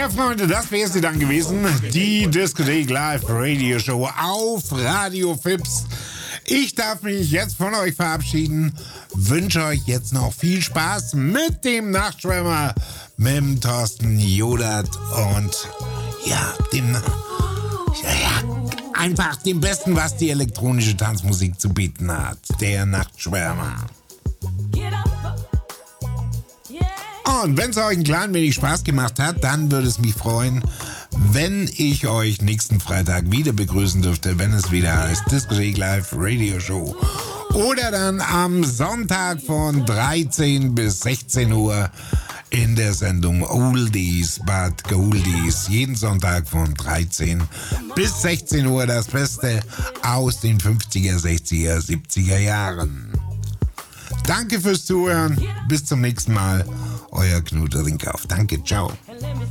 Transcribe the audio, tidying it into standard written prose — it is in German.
Ja, Freunde, das wäre sie dann gewesen. Die Diskothek Live Radio Show auf Radio Fips. Ich darf mich jetzt von euch verabschieden. Wünsche euch jetzt noch viel Spaß mit dem Nachtschwärmer, mit dem Thorsten Jodert und einfach dem Besten, was die elektronische Tanzmusik zu bieten hat. Der Nachtschwärmer. Und wenn es euch ein klein wenig Spaß gemacht hat, dann würde es mich freuen, wenn ich euch nächsten Freitag wieder begrüßen dürfte, wenn es wieder heißt Diskothek Live Radio Show. Oder dann am Sonntag von 13 bis 16 Uhr in der Sendung Oldies but Goldies. Jeden Sonntag von 13 bis 16 Uhr das Beste aus den 50er, 60er, 70er Jahren. Danke fürs Zuhören. Bis zum nächsten Mal. Euer Knut Rinkauf. Danke, ciao.